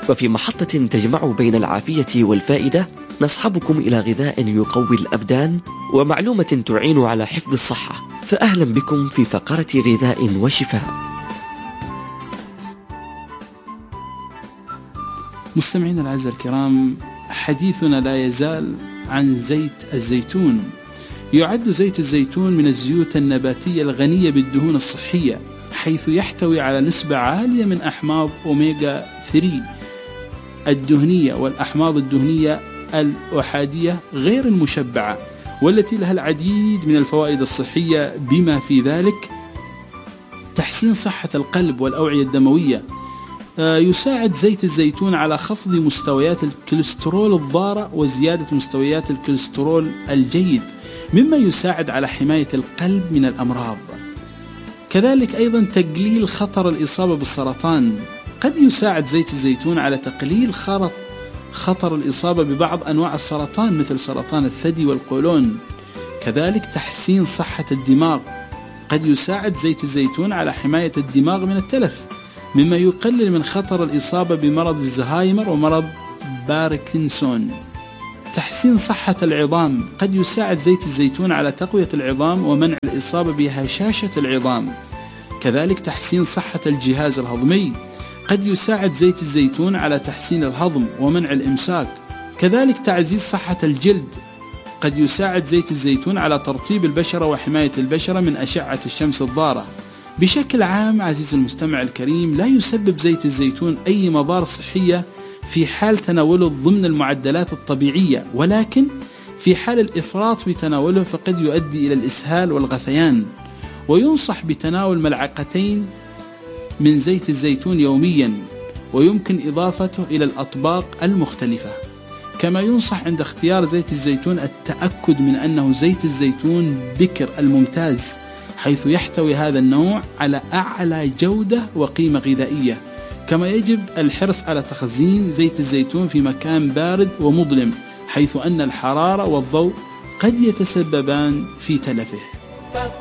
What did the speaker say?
وفي محطة تجمع بين العافية والفائدة نصحبكم إلى غذاء يقوي الأبدان ومعلومة تعين على حفظ الصحة، فأهلا بكم في فقرة غذاء وشفاء. مستمعينا الأعزاء الكرام، حديثنا لا يزال عن زيت الزيتون. يعد زيت الزيتون من الزيوت النباتية الغنية بالدهون الصحية، حيث يحتوي على نسبة عالية من أحماض أوميغا 3 الدهنية والأحماض الدهنية الأحادية غير المشبعة، والتي لها العديد من الفوائد الصحية، بما في ذلك تحسين صحة القلب والأوعية الدموية. يساعد زيت الزيتون على خفض مستويات الكوليسترول الضارة وزيادة مستويات الكوليسترول الجيد، مما يساعد على حماية القلب من الأمراض. كذلك أيضا تقليل خطر الإصابة بالسرطان. قد يساعد زيت الزيتون على تقليل خطر الإصابة ببعض أنواع السرطان مثل سرطان الثدي والقولون. كذلك تحسين صحة الدماغ. قد يساعد زيت الزيتون على حماية الدماغ من التلف، مما يقلل من خطر الإصابة بمرض الزهايمر ومرض باركنسون. تحسين صحة العظام. قد يساعد زيت الزيتون على تقوية العظام ومنع الإصابة بهشاشة العظام. كذلك تحسين صحة الجهاز الهضمي. قد يساعد زيت الزيتون على تحسين الهضم ومنع الإمساك. كذلك تعزيز صحة الجلد. قد يساعد زيت الزيتون على ترطيب البشرة وحماية البشرة من أشعة الشمس الضارة. بشكل عام عزيزي المستمع الكريم، لا يسبب زيت الزيتون أي مضار صحية في حال تناوله ضمن المعدلات الطبيعية، ولكن في حال الإفراط في تناوله فقد يؤدي إلى الإسهال والغثيان. وينصح بتناول ملعقتين من زيت الزيتون يوميا، ويمكن إضافته إلى الأطباق المختلفة. كما ينصح عند اختيار زيت الزيتون التأكد من أنه زيت الزيتون بكر الممتاز، حيث يحتوي هذا النوع على أعلى جودة وقيمة غذائية. كما يجب الحرص على تخزين زيت الزيتون في مكان بارد ومظلم، حيث أن الحرارة والضوء قد يتسببان في تلفه.